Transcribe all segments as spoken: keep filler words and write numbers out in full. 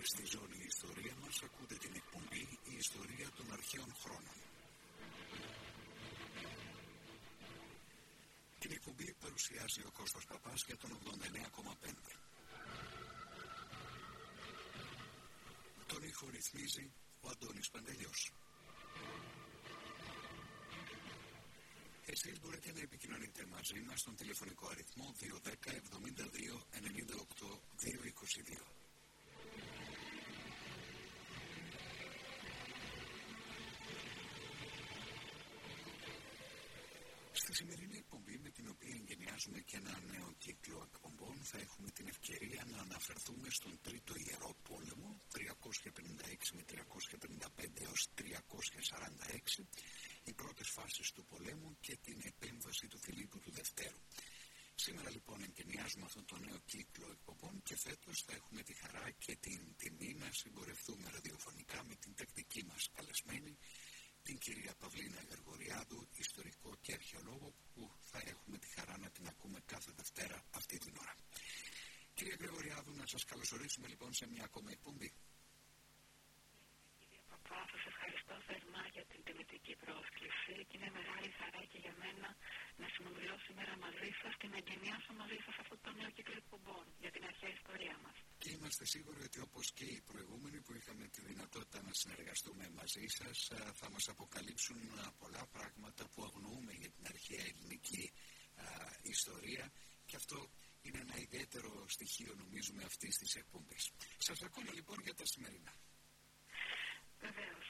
Στη ζώνη η ιστορία μας ακούτε την εκπομπή «Η ιστορία των αρχαίων χρόνων». Την εκπομπή παρουσιάζει ο Κώστας Παπάς για τον ογδόντα εννέα κόμμα πέντε. Τον ήχο ρυθμίζει ο Αντώνης Παντελιός. Εσείς μπορείτε να επικοινωνείτε μαζί μας στον τηλεφωνικό αριθμό δύο ένα μηδέν εβδομήντα δύο ενενήντα οκτώ διακόσια είκοσι δύο. Στη σημερινή εκπομπή, με την οποία εγκαινιάζουμε και ένα νέο κύκλο εκπομπών, θα έχουμε την ευκαιρία να αναφερθούμε στον Τρίτο Ιερό Πόλεμο τριακόσια πενήντα έξι με τριακόσια πενήντα πέντε έως τριακόσια σαράντα έξι, οι πρώτες φάσεις του πολέμου και την επέμβαση του Φιλίππου του Δευτέρου. Σήμερα λοιπόν εγκαινιάζουμε αυτόν τον νέο κύκλο εκπομπών και φέτος θα έχουμε τη χαρά και την τιμή να συμπορευτούμε ραδιοφωνικά με την τακτική μας καλεσμένη, την κυρία Παυλίνα Γεργοριάδου, ιστορικό και αρχαιολόγο, που θα έχουμε τη χαρά να την ακούμε κάθε Δευτέρα αυτή την ώρα. Κυρία Γεργοριάδου, να σας καλωσορίσουμε λοιπόν σε μια ακόμα εκπομπή. Κύριε Παπά, σας ευχαριστώ θερμά για την τιμητική πρόσκληση και είναι μεγάλη χαρά και για μένα να συνομιλώ σήμερα μαζί σας και να εγκαινιάσω μαζί σας αυτό το νέο κύκλο εκπομπών για την αρχαία ιστορία μας. Και είμαστε σίγουροι ότι, όπως και οι προηγούμενοι που είχαμε τη δυνατότητα να συνεργαστούμε μαζί σας, θα μας αποκαλύψουν πολλά πράγματα που αγνοούμε για την αρχαία ελληνική α, ιστορία, και αυτό είναι ένα ιδιαίτερο στοιχείο, νομίζουμε, αυτής της εκπομπής. Σας ακούμε λοιπόν για τα σημερινά. Βεβαίως.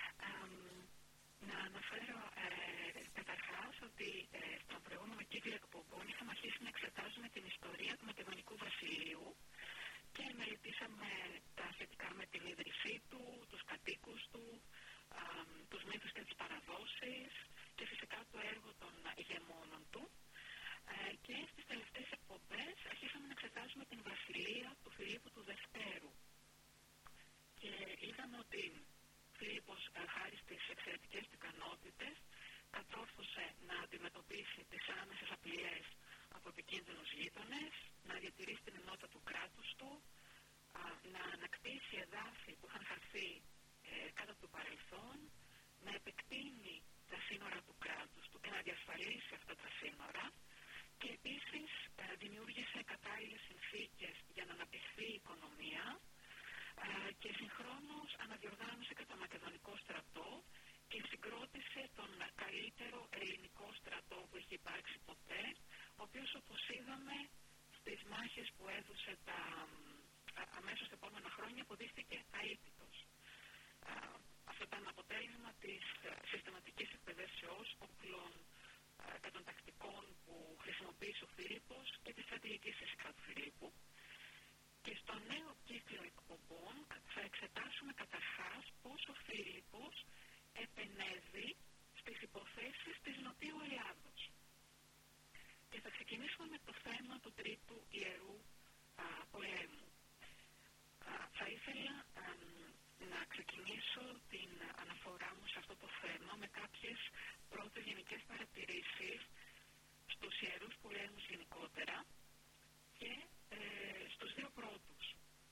Να αναφέρω ε, καταρχάς ότι ε, στον προηγούμενο κύκλο εκπομπών είχαμε αρχίσει να εξετάζουμε την ιστορία του Μακεδονικού Βασιλείου και μελετήσαμε τα σχετικά με την ίδρυσή του, τους κατοίκους του, α, τους μύθους και τις παραδόσεις και φυσικά το έργο των ηγεμόνων του. Ε, και στις τελευταίες εκπομπές αρχίσαμε να εξετάζουμε την βασιλεία του Φιλίππου του Δευτέρου. Και είδαμε ότι Φίλιππος, χάρη στις εξαιρετικές του ικανότητες, κατόρθωσε να αντιμετωπίσει τις άμεσες απειλές από επικίνδυνους γείτονες, να διατηρήσει την ενότητα του κράτους του, α, να ανακτήσει εδάφη που είχαν χαθεί ε, κάτω του παρελθόν, να επεκτείνει τα σύνορα του κράτους του και να διασφαλίσει αυτά τα σύνορα, και επίσης ε, δημιούργησε κατάλληλες συνθήκες για να αναπτυχθεί η οικονομία ε, και συγχρόνως αναδιοργάνωσε και το μακεδονικό στρατό και συγκρότησε τον καλύτερο ελληνικό στρατό που έχει υπάρξει ποτέ, ο οποίος, όπως είδαμε στις μάχες που έδωσε τα αμέσως επόμενα χρόνια, αποδείχθηκε αίτητος. Αυτό ήταν αποτέλεσμα της συστηματικής εκπαιδεύσεως όπλων και των τακτικών που χρησιμοποίησε ο Φίλιππος και της στρατηγικής φυσικά του Φιλίππου. Και στο νέο κύκλο εκπομπών θα εξετάσουμε καταρχάς πώς ο Φίλιππος επενέβη στις υποθέσεις της Νοτιού Ελλάδος. Και θα ξεκινήσουμε με το θέμα του Τρίτου Ιερού α, πολέμου. Α, θα ήθελα α, να ξεκινήσω την αναφορά μου σε αυτό το θέμα με κάποιες πρώτες γενικές παρατηρήσεις στους ιερούς πολέμους γενικότερα και ε, στους δύο πρώτους.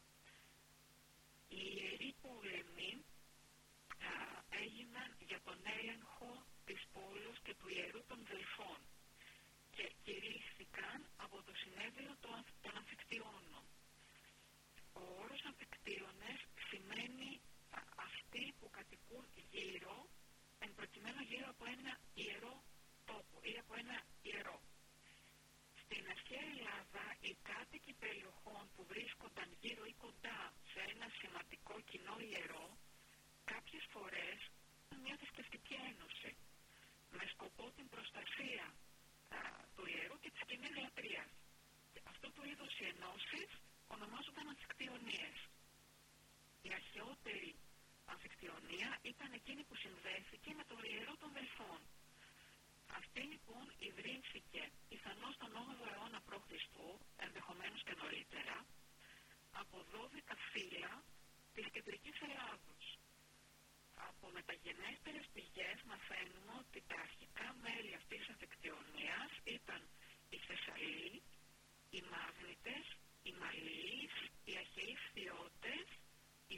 Οι ιεροί πόλεμοι α, έγιναν για τον έλεγχο της πόλης και του ιερού των Δελφών και κηρύχθηκαν από το συνέδριο των Αμφικτιώνων. Ο όρος Αμφικτίωνες σημαίνει α, αυτοί που κατοικούν γύρω, εν προκειμένου γύρω από ένα ιερό τόπο ή από ένα ιερό. Στην αρχαία Ελλάδα, οι κάτοικοι περιοχών που βρίσκονταν γύρω ή κοντά σε ένα σημαντικό κοινό ιερό, κάποιες φορές μια θρησκευτική ένωση με σκοπό την προστασία α, του ιερού και της κοινής λατρείας. Αυτό το είδος οι ενώσεις ονομάζονταν αμφικτιονίες. Η αρχαιότερη αμφικτιονία ήταν εκείνη που συνδέθηκε με το ιερό των Δελφών. Αυτή λοιπόν ιδρύθηκε πιθανώς τον όγδοο αιώνα π.Χ., ενδεχομένως και νωρίτερα, από δώδεκα φύλλα της κεντρικής Ελλάδος. Από μεταγενέστερες πηγές μαθαίνουμε ότι τα αρχικά μέλη αυτής της αμφικτιονίας ήταν οι Θεσσαλοί, οι Μάγνητες, οι Μαλιείς, οι Αχαιοί Φθιώτες,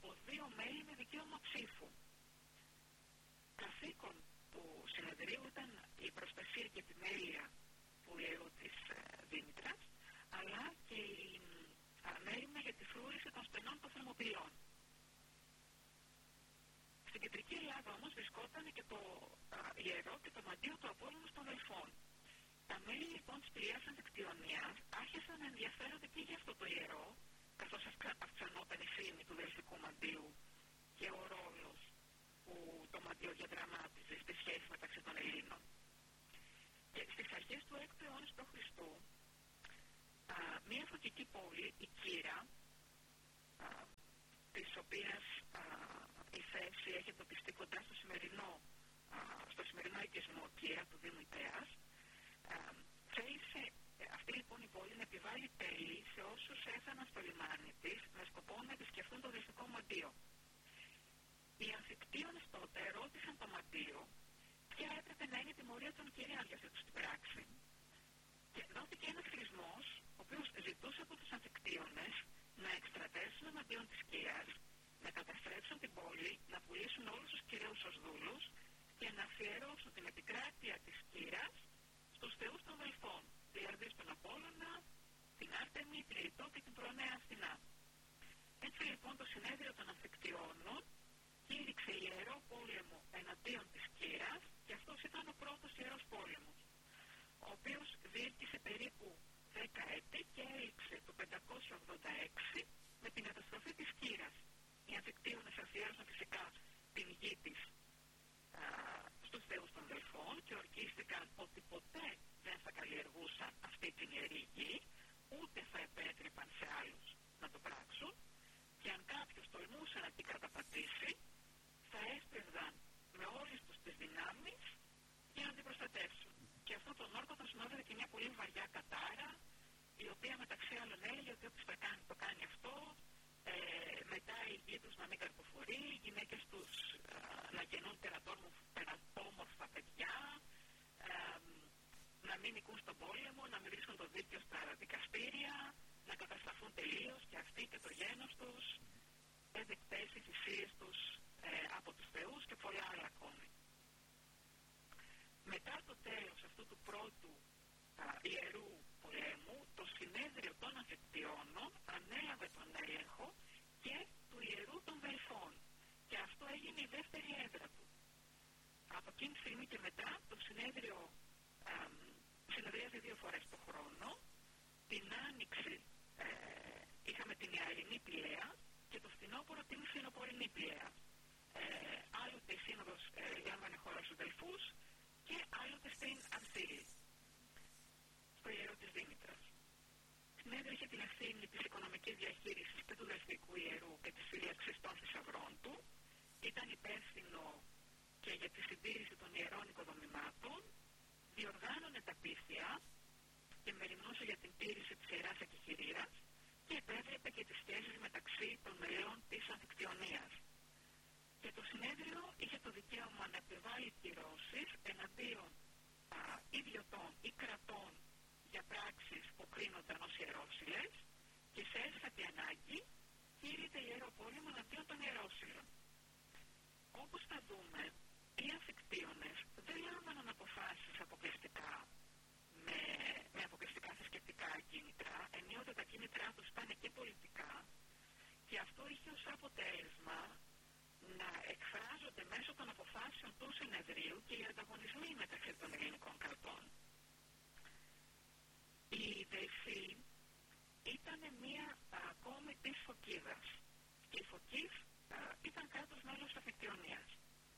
από δύο μέλη με δικαίωμα ψήφου. Καθήκον του συνεδρίου ήταν η προστασία και επιμέλεια του ιερού της Δήμητρας, αλλά και η μέριμνα για τη φρούρηση των στενών των θερμοπυλών. Στην κεντρική Ελλάδα όμως βρισκόταν και το α, ιερό και το μαντίο του Απόλλωνα των Δελφών. Τα μέλη λοιπόν της πλειάς Αμφικτιονίας άρχισαν να ενδιαφέρονται και για αυτό το ιερό, καθώς αυξανόταν η φήμη του δελφικού μαντίου και ο ρόλος που το μαντίο διαδραμάτιζε στη σχέση μεταξύ των Ελλήνων. Και στις αρχές του έκτου αιώνα π.Χ. μία φωτική πόλη, η Κύρα, α, της οποίας α, η θέση έχει εντοπιστεί κοντά στο σημερινό, α, στο σημερινό οικισμό Κύρα του Δήμου Ιτέας, θέλησε αυτή λοιπόν η πόλη να επιβάλλει τέλη σε όσους έφταναν στο λιμάνι της με σκοπό να επισκεφθούν το δελφικό μαντίο. Οι Αμφικτίονες τότε ρώτησαν το μαντίο ποια έπρεπε να είναι η τιμωρία των κυρίων για αυτή την πράξη. Και δόθηκε ένας χρησμός, ο οποίος ζητούσε από τους Αμφικτίονες να εκστρατεύσουν εναντίον της Κύρας, να καταστρέψουν την πόλη, να πουλήσουν όλους τους κυρίους ως δούλους και να αφιερώσουν την επικράτεια της Κύρας στους θεούς των Δελφών, δηλαδή στον Απόλλωνα, την Άρτεμη, την Ερητό και την Προνέα Αθηνά. Έτσι λοιπόν το συνέδριο των Αμφικτιώνων κήρυξε ιερό πόλεμο εναντίον της Κύρας και αυτός ήταν ο πρώτος ιερός πόλεμος, ο οποίος διήρκησε περίπου δέκα έτη και έληξε το πεντακόσια ογδόντα έξι με την καταστροφή της Κύρας. Οι Αμφικτίονες αφιέρωσαν φυσικά την γη της α, στους θεούς των Δελφών και ορκίστηκαν ότι ποτέ δεν θα καλλιεργούσαν αυτή την ιερή γη, ούτε θα επέτρεπαν σε άλλους να το πράξουν, και αν κάποιος τολμούσε να την καταπατήσει, θα έσπευδαν με όλες τους τις δυνάμεις για να την προστατεύσουν. Και αυτόν τον όρκο θα συνόδευε και μια πολύ βαριά κατάρα, η οποία μεταξύ άλλων έλεγε ότι όποιος θα κάνει, το κάνει αυτό, ε, μετά η γη τους να μην καρποφορεί, οι γυναίκες τους ε, να γεννούν τερατόμορφα παιδιά, ε, να μην νικούν στον πόλεμο, να μην βρίσκουν το δίκαιο στα δικαστήρια, να καταστραφούν τελείως και αυτοί και το γένος τους, έδεκτες οι θυσίες τους ε, από τους θεούς και πολλά άλλα ακόμη. Μετά το τέλος αυτού του πρώτου α, ιερού πολέμου, το συνέδριο των Αμφικτιώνων ανέλαβε τον έλεγχο και του ιερού των Δελφών, και αυτό έγινε η δεύτερη έδρα του. Από εκείνη τη στιγμή και μετά το συνέδριο α, συνεδρίαζε δύο φορές το χρόνο. Την Άνοιξη ε, είχαμε την Ιαρινή Πλέα και το φθινόπωρο την Φθινοπορεινή Πλέα. Ε, άλλοτε η σύνοδος ε, λάμβανε χώρα στους Δελφούς και άλλοτε στην Ανθήλη, στο ιερό της Δήμητρας. Το συνέδριο είχε την ευθύνη της οικονομικής διαχείρισης και του δελφικού ιερού και της φύλαξης των θησαυρών του. Ήταν υπεύθυνο και για τη συντήρηση των ιερών οικοδομημάτων, διοργάνωνε τα πίθια και μεριμνούσε για την τήρηση της ιεράς εκεχηρίας και επέβλεπε και τις σχέσεις μεταξύ των μελών της Αμφικτιονίας. Και το συνέδριο είχε το δικαίωμα να επιβάλλει κυρώσεις εναντίον α, ιδιωτών ή κρατών για πράξεις που κρίνονταν ως ιερόσυλες και σε έσχατη ανάγκη κήρυτε ιερό πόλεμο εναντίον των ιερόσυλων. Όπως θα δούμε, οι Αμφικτίονες δεν λάμβαναν αποφάσεις αποκλειστικά με, με αποκλειστικά θρησκευτικά κίνητρα, ενίοτε τα κίνητρά τους ήταν και πολιτικά, και αυτό είχε ως αποτέλεσμα να εκφράζονται μέσω των αποφάσεων του συνεδρίου και οι ανταγωνισμοί μεταξύ των ελληνικών κρατών. Η Δελφή ήταν μία ακόμη της Φωκίδας και η Φωκής α, ήταν κράτος μέλος της Αμφικτιονίας.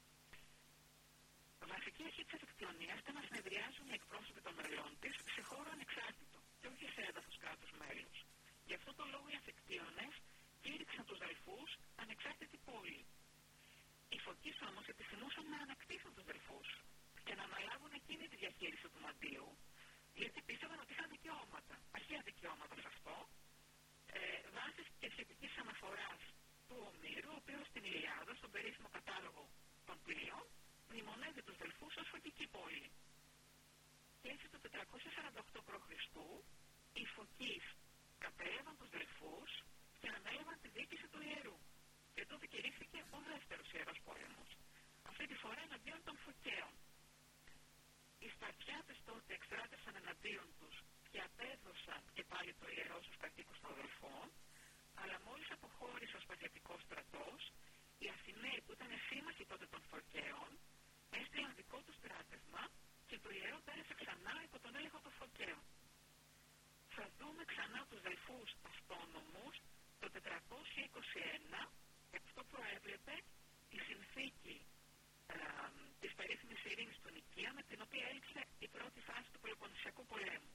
Βασική αρχή της Αμφικτιονίας ήταν να συνεδριάζουν οι εκπρόσωποι των μελών της σε χώρο ανεξάρτητο και όχι σε έδαφος κράτους μέλους. Γι' αυτό το λόγο οι Αμφικτίονες κήρυξαν τους Δελφούς ανεξάρτητη πόλη. Οι Φωκείς όμως επιθυμούσαν να ανακτήσουν τους Δελφούς και να αναλάβουν εκείνη τη διαχείριση του μαντίου, γιατί πίστευαν ότι είχαν δικαιώματα, αρχαία δικαιώματα σε αυτό, ε, βάσει και σχετικής αναφοράς του Ομήρου, ο οποίος στην Ιλιάδα, στον περίφημο κατάλογο των πλοίων, μνημονεύει τους Δελφούς ως φωκική πόλη. Και έτσι το τετρακόσια σαράντα οκτώ π.Χ. οι Φωκείς κατέλαβαν τους Δελφούς και ανέλαβαν τη διοίκηση του ιερού. Και τότε αποχώρησε ο Σπαρτιατικός στρατός, οι Αθηναίοι που ήταν σύμμαχοι τότε των Φωκαίων έστειλαν δικό του στράτευμα και το ιερό πέρασε ξανά υπό τον έλεγχο των Φωκαίων. Θα δούμε ξανά τους Δελφούς αυτόνομους το τετρακόσια είκοσι ένα, και αυτό προέβλεπε τη συνθήκη ε, της περίφημης ειρήνης του Νικαία, με την οποία έληξε η πρώτη φάση του Πελοποννησιακού πολέμου.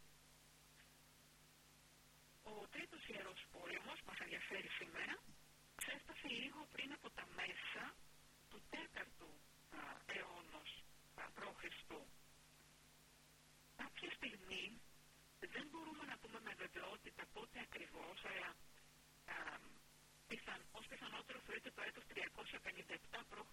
Ο τρίτος ιερός πόλεμος μας ενδιαφέρει σήμερα, ξέσπασε λίγο πριν από τα μέσα του τέταρτου α, αιώνος π.Χ. Κάποια στιγμή, δεν μπορούμε να πούμε με βεβαιότητα πότε ακριβώς, αλλά α, πιθαν, ως πιθανότερο θεωρείται το έτος τριακόσια πενήντα επτά π.Χ.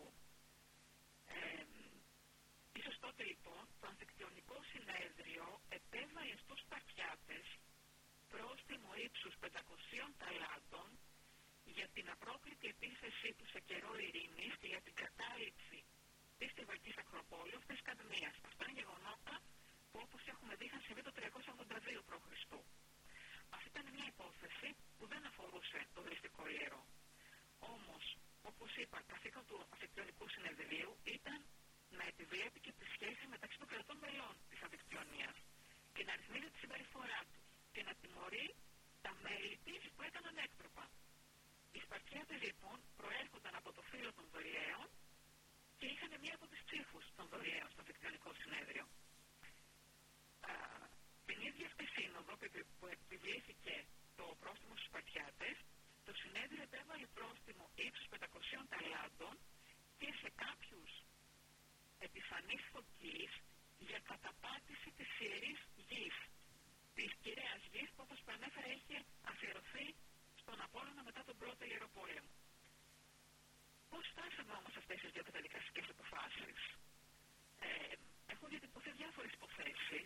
Ε, ίσως τότε λοιπόν το Αμφικτιονικό Συνέδριο επέβαλε στους Σπαρτιάτες πρόστιμο ύψους πεντακοσίων ταλάντων για την απρόκλητη επίθεσή του σε καιρό ειρήνης και για την κατάληψη της Θηβακής Ακροπόλεως της Καδμίας. Αυτά είναι γεγονότα που, όπως έχουμε δει, είχαν συμβεί το τριακόσια ογδόντα δύο π.Χ. Αυτή ήταν μια υπόθεση που δεν αφορούσε το δρυστικό ιερό. Όμως, όπως είπα, καθήκον του Αμφικτιονικού Συνεδρίου ήταν να επιβλέπει και τη σχέση μεταξύ των κρατών μελών της Αμφικτιονίας και να ρυθμίζει τη συμπεριφορά τους και να τιμωρεί τα μέλη της που έκαναν έκτροπα. Οι Σπαρτιάτες λοιπόν προέρχονταν από το φύλλο των Δωριαίων και είχαν μία από τις ψήφους των Δωριαίων στο Αμφικτιονικό Συνέδριο. Α, την ίδια αυτή σύνοδο που επιβλήθηκε το πρόστιμο στους Σπαρτιάτες, το συνέδριο επέβαλε πρόστιμο ύψους πεντακοσίων ταλάντων και σε κάποιους επιφανείς Φωκείς για καταπάτηση της ιερής γης, της κυρίας γης που, όπως προανέφερα, είχε αφιερωθεί στον Απόλλωνα μετά τον πρώτο ιερό πόλεμο. Πώς φτάσαμε όμως αυτές τις δύο καταδικαστικές αποφάσεις? Ε, έχουν διατυπωθεί διάφορες υποθέσεις.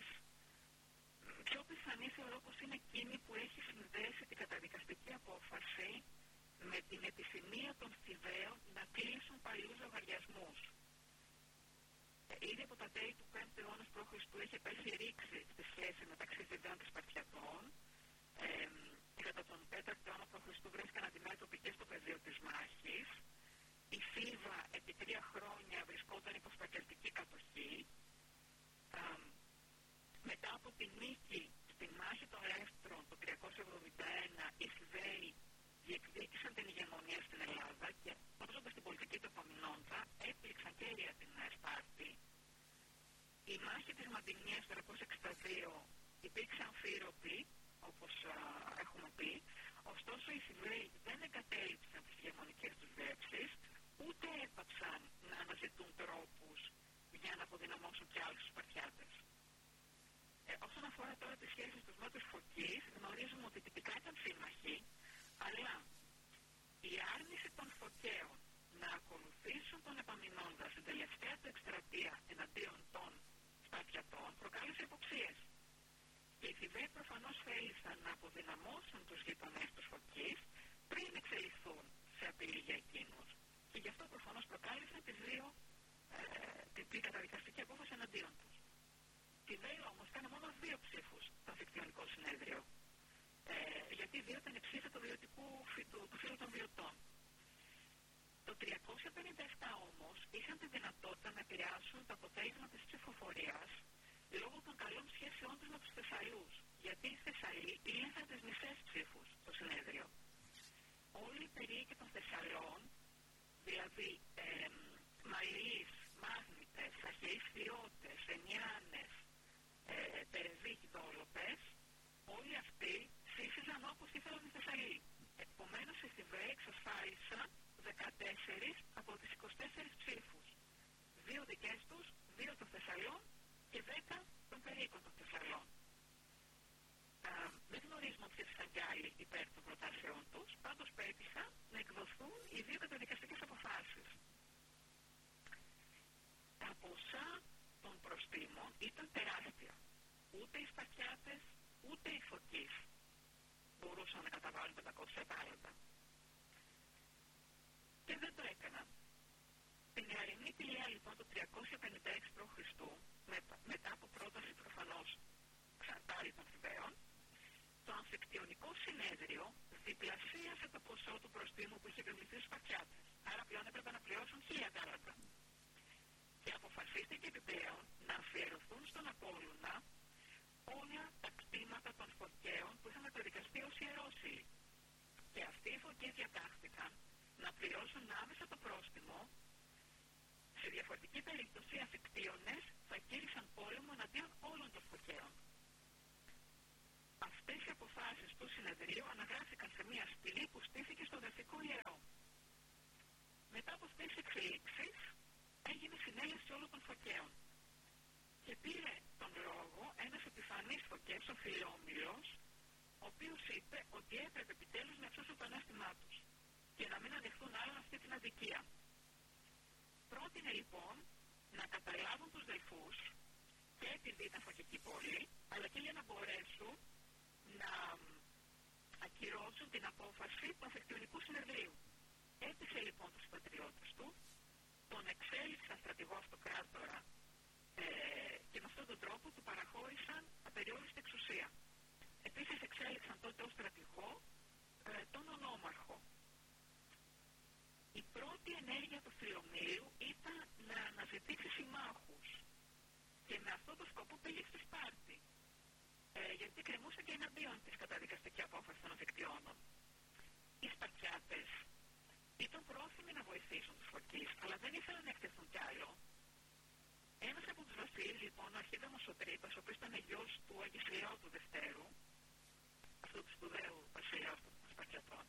Πιο πιθανή θεωρώ πως είναι εκείνη που έχει συνδέσει την καταδικαστική απόφαση με την επιθυμία των Θηβαίων να κλείσουν παλιούς λογαριασμούς. Ήδη από τα τέλη του πέμπτου αιώνα π.Χ. είχε πέσει ρήξη στη σχέση μεταξύ Θηβαίων και Σπαρτιατών. Ε, κατά τον τέταρτο αιώνα π.Χ. βρέθηκαν αντιμέτωποι και στο πεδίο της μάχης. Η Θήβα επί τρία χρόνια βρισκόταν υπό σπαρτιατική κατοχή. Ε, μετά από τη νίκη στη μάχη των Λεύθρων το τριακόσια εβδομήντα ένα, οι Θηβαίοι διεκδίκησαν την ηγεμονία στην Ελλάδα και, βάζοντας την πολιτική του Επαμεινόντα, έπληξαν και η την Σπάρτη. Η μάχη της Μαντινίας το τριακόσια εξήντα δύο υπήρξε αμφίροπη, όπως α, έχουμε πει, ωστόσο οι Θηβαίοι δεν εγκατέλειψαν τις ηγεμονικές τους δέψεις, ούτε έπαψαν να αναζητούν τρόπους για να αποδυναμώσουν και άλλους τους Σπαρτιάτες. Ε, όσον αφορά τώρα τις σχέσεις τους με τους Φωκείς, γνωρίζουμε ότι τυπικά ήταν σύμμαχοι, αλλά η άρνηση των Φωκαίων να ακολουθήσουν τον Επαμεινόντα στην τελευταία του εκστρατεία εναντίον των Σπαρτιατών προκάλεσε υποψίες. Και οι Θηβαίοι προφανώς θέλησαν να αποδυναμώσουν τους γειτονές τους Φωκείς πριν εξελιχθούν σε απειλή για εκείνους. Και γι' αυτό προφανώς προκάλεσαν τις δύο, ε, την, την καταδικαστική απόφαση εναντίον τους. Οι Θηβαίοι όμως κάνουν μόνο δύο ψήφους στο Αμφικτιονικό Συνέδριο. Ε, γιατί οι δύο ήταν η ψήφοι του, του, του φύλου των βιωτών. Το τριακόσια πενήντα επτά όμως είχαν τη δυνατότητα να επηρεάσουν το αποτέλεσμα της ψηφοφορίας λόγω των καλών σχέσεών τους με τους Θεσσαλούς, γιατί οι Θεσσαλοί ήλθαν τις μισές ψήφους στο συνέδριο. Όλοι οι περίοικοι των Θεσσαλών, δηλαδή ε, Μαλιείς, Μάγνητες, Αχαιείς Φιώτες, Ενιάνες, ε, Περεδίκοι, Δόλοπες, όλοι αυτοί ψήφιζαν όπως ήθελαν οι Θεσσαλοί. Επομένως οι Θηβαίοι εξασφάλισαν δεκατέσσερις από τις είκοσι τέσσερις ψήφους. Δύο δικές τους, δύο των Θεσσαλών και δέκα των περίοικων των Θεσσαλών. Α, δεν γνωρίζουμε αν ψήφισαν κι άλλοι υπέρ των προτάσεών τους, πάντως πέτυχαν να εκδοθούν οι δύο καταδικαστικές αποφάσεις. πληρώσουν άμεσα το πρόστιμο. Σε διαφορετική περίπτωση, οι αφικτίονες θα κήρυσαν πόλεμο εναντίον όλων των φωκαίων. Αυτές οι αποφάσεις του συνεδρίου αναγράφηκαν σε μια στήλη που στήθηκε στο δευτικό ιερό. Μετά από αυτές τις εξελίξεις, έγινε συνέλευση όλων των φωκαίων. Και πήρε τον λόγο ένας επιφανής φωκές, ο Φιλόμιλος, ο οποίος είπε ότι έπρεπε επιτέλους να εξώσουν το ανάστημά τους και να μην ανεχθούν άλλον αυτή την αδικία. Πρότεινε λοιπόν να καταλάβουν τους δελφούς και επειδή ήταν φωκική πόλη, αλλά και για να μπορέσουν να ακυρώσουν την απόφαση του Αφικτιονικού Συνεδρίου. Έπεισε λοιπόν τους πατριώτες του, τον εξέλιξαν στρατηγό αυτοκράτορα ε, και με αυτόν τον τρόπο του παραχώρησαν απεριόριστη εξουσία. Επίσης εξέλιξαν τότε ως στρατηγό ε, τον ονόμαρχο. Η πρώτη ενέργεια του Φιλομήλου ήταν να αναζητήσει συμμάχους και με αυτό το σκοπό πήγε στη Σπάρτη, ε, γιατί κρεμούσε και εναντίον της καταδικαστική απόφαση των Αφικτιώνων. Οι Σπαρτιάτες ήταν πρόθυμοι να βοηθήσουν τους Φωκείς, αλλά δεν ήθελαν να εκτεθούν κι άλλο. Ένας από τους βασίλεις, λοιπόν, ο Αρχίδαμος ο Τρίτος, ο οποίος ήταν γιος του Αγισλιώου του Δευτέρου, αυτού του σπουδαίου βασιλιάς των Σπαρτιατών,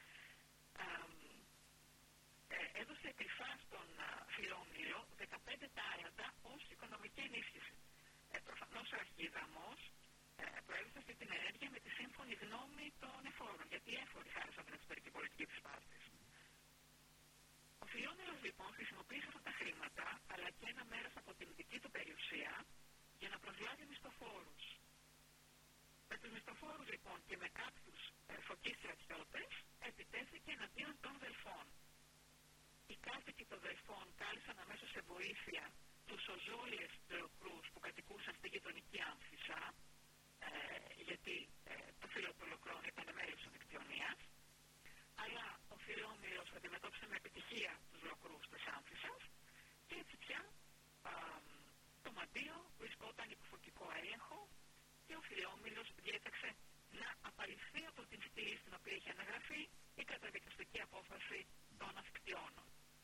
έδωσε κρυφά στον Φιλόμιλο δεκαπέντε τάλαντα ως οικονομική ενίσχυση. Ε, προφανώς ο Αρχίδαμος ε, προέδωσε αυτή την ενέργεια με τη σύμφωνη γνώμη των εφόρων, γιατί οι έφοροι χάρισαν την εξωτερική πολιτική της Σπάρτης. Ο Φιλόμιλος λοιπόν χρησιμοποίησε αυτά τα χρήματα, αλλά και ένα μέρος από την δική του περιουσία, για να προσλάβει μισθοφόρους. Με τους μισθοφόρους λοιπόν και με κάποιους ε, φωκείς στρατιώτες επιτέθηκε εναντίον των Δελφών. Οι κάτοικοι των Δελφών κάλεσαν αμέσως σε βοήθεια τους οζόλιες λεωκρούς που κατοικούσαν στη γειτονική Άμφισσα, ε, γιατί ε, το φύλλο των λεωκρών ήταν μέρος της Αφικτιονίας, αλλά ο Φιλόμιλος αντιμετώπισε με επιτυχία τους λεωκρούς της Άμφισσας και έτσι πια α, το Μαντίο βρισκόταν υπό φωκικό έλεγχο και ο Φιλόμιλος διέταξε να απαλληφθεί από την στήλη στην οποία είχε αναγραφεί η καταδικαστική απόφαση των Αφικτιώνων.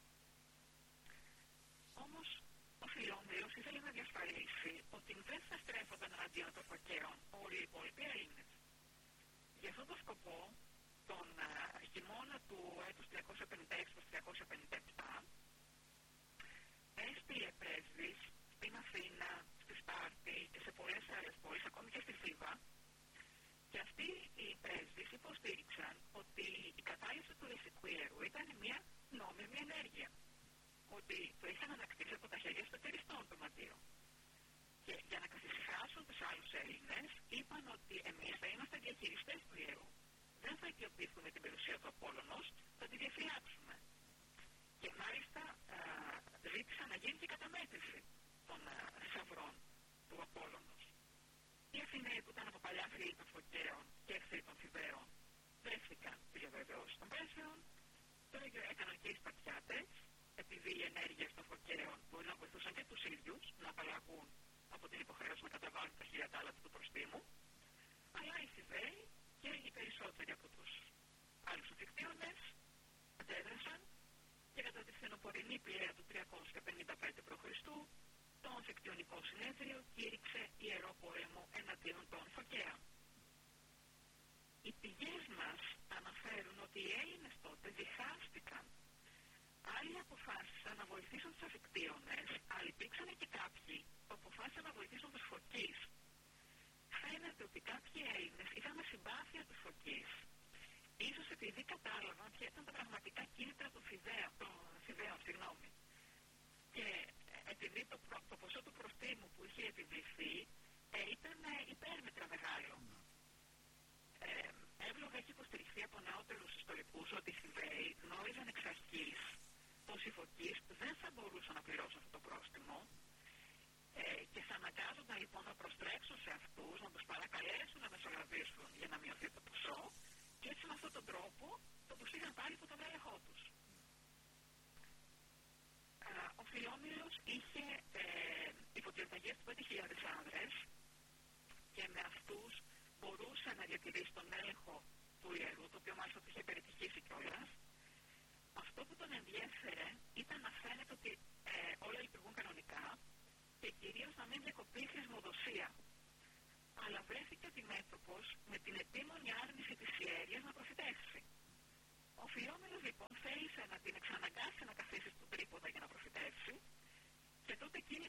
Όμως ο Φιλόμιλος ήθελε να διασφαλίσει ότι δεν θα στρέφονταν εναντίον των φωκαίων όλοι οι υπόλοιποι Έλληνες. Για αυτόν τον σκοπό, τον α, χειμώνα του έτους τριακόσια πενήντα έξι τριακόσια πενήντα επτά, έστειλε πρέσβεις στην Αθήνα, στη Σπάρτη και σε πολλές άλλες πόλεις, ακόμη και στη Θήβα, και αυτοί οι πρέσβεις υποστήριξαν ότι η κατάληψη του Δυτικού Ιερού ήταν μια νόμιμη ενέργεια, ότι το είχαν ανακτήσει από τα χέρια σπετεριστών το Μαντίο. Και για να καθησυχάσουν τους άλλους Έλληνες, είπαν ότι εμείς θα είμαστε διαχειριστές του Ιερού. Δεν θα οικειοποιηθούμε την περιουσία του Απόλλωνος, θα τη διαφυλάξουμε. Και μάλιστα α, ζήτησαν να γίνει και καταμέτρηση των θησαυρών του Απόλλωνος. Οι Αθηναίοι που ήταν από παλιά φίλοι των Φωκαίων και εχθροί των Θηβαίων δέχθηκαν τη διαβεβαίωση των πρέσβεων. Το ίδιο έκαναν και οι Σπαρτιάτες, επειδή οι ενέργειες των Φωκαίων μπορεί να βοηθούσαν και τους ίδιους να απαλλαγούν από την υποχρέωση να καταβάλουν τα χίλια τάλαντα του προστίμου, αλλά οι Θηβαίοι και οι περισσότεροι από τους άλλους Αφικτίονες αντέδρασαν και κατά τη φθινοπορεινή πλημμύρα του τριακόσια πενήντα πέντε π.Χ. το Αφικτιονικό Συνέδριο κήρυξε ιερό πόλεμο εναντίον των Φωκαίων. Οι πηγές μας αναφέρουν ότι οι Έλληνες τότε διχάστηκαν. Άλλοι αποφάσισαν να βοηθήσουν τους Αφικτίονες, αλλά υπήρξαν και κάποιοι που αποφάσισαν να βοηθήσουν τους Φωκείς. Φαίνεται ότι κάποιοι Έλληνες είχαν συμπάθεια τους Φωκείς, ίσως επειδή κατάλαβαν ποια ήταν τα πραγματικά κίνητρα των Θηβαίων, συγγνώμη. Και επειδή το, προ, το ποσό του προστίμου που είχε επιβληθεί ε, ήταν ε, υπέρμετρα μεγάλο. Ε, εύλογα έχει υποστηριχθεί από νεότερους ιστορικούς ότι οι Θηβαίοι γνώριζαν εξ αρχής πως οι Φωκείς δεν θα μπορούσαν να πληρώσουν αυτό το πρόστιμο ε, και θα αναγκάζονταν λοιπόν να προστρέξουν σε αυτούς, να τους παρακαλέσουν να μεσολαβήσουν για να μειωθεί το ποσό και έτσι με αυτόν τον τρόπο το προσήγαν πάλι από τον έλεγχό τους. Ο Φιλόμιλος είχε ε, υποδιοταγές του πέντε χιλιάδες άνδρες και με αυτούς μπορούσε να διατηρήσει τον έλεγχο του ιερού, το οποίο μάλιστα το είχε περιτυχήσει κιόλας. Αυτό που τον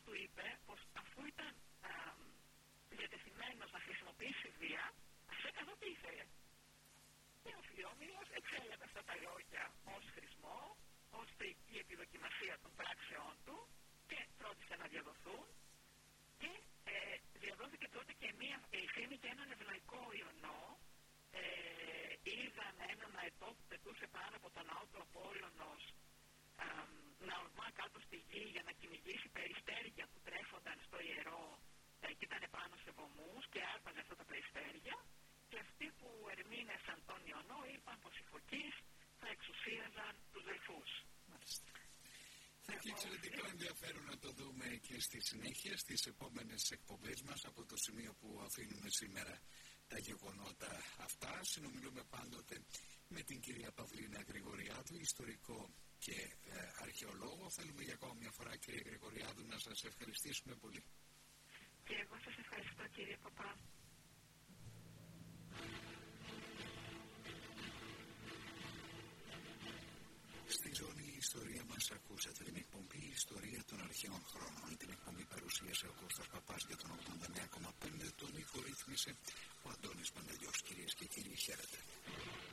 του είπε πως αφού ήταν α, διατεθειμένος να χρησιμοποιήσει βία, ας έκανε ό,τι ήθελε. Και ο Φλιόμιλος εξέλαβε αυτά τα λόγια ως χρησμό, ώστε η επιδοκιμασία των πράξεών του και φρόντισε να διαδοθούν και ε, διαδόθηκε τότε και μία η φήμη για έναν ευλαϊκό ιονό. Ε, είδαν έναν αετό που πετούσε πάνω από τον ναό του Απόλλωνος ε, να ορμά κάτω στη γη για να κυνηγήσει περιστέρια που τρέφονταν στο ιερό ε, και ήταν πάνω σε βωμούς και άρπαζε αυτά τα περιστέρια, και αυτοί που ερμήνευσαν τον ιονό είπαν πως οι φωκείς θα εξουσίαζαν τους δελφούς. Μάλιστα. Θα έχει εξαιρετικό ενδιαφέρον να το δούμε και στη συνέχεια στις επόμενες εκπομπές μας από το σημείο που αφήνουμε σήμερα τα γεγονότα αυτά. Συνομιλούμε πάντοτε με την κυρία Παυλίνα Γρηγοριάδου, ιστορικό και ε, αρχαιολόγο. Θέλουμε για ακόμα μια φορά, κύριε Γρηγοριάδου, να σας ευχαριστήσουμε πολύ. Και εγώ σας ευχαριστώ, κύριε Παπά. Στη ζώνη η ιστορία μας ακούσατε την εκπομπή «Ιστορία των αρχαίων χρόνων». Την εκπομπή παρουσίασε ο Κώστας Παπάς για τον ογδόντα εννέα κόμμα πέντε. Τον ήχο ρύθμισε ο Αντώνης Παντελιός. Κυρίες και κύριοι, χαίρετε.